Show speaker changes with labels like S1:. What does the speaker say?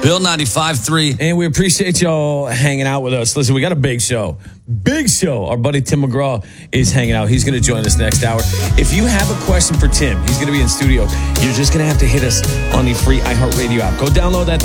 S1: Bill 95.3.
S2: And we appreciate y'all hanging out with us. Listen, we got a big show. Big show. Our buddy Tim McGraw is hanging out. He's going to join us next hour. If you have a question for Tim, he's going to be in studio. You're just going to have to hit us on the free iHeartRadio app. Go download that